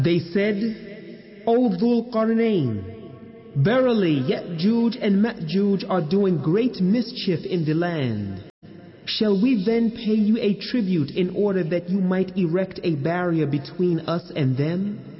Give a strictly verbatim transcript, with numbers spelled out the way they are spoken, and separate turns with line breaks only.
They said, O Dhul Qarnayn, verily Ya'juj and Ma'juj are doing great mischief in the land. Shall we then pay you a tribute in order that you might erect a barrier between us and them?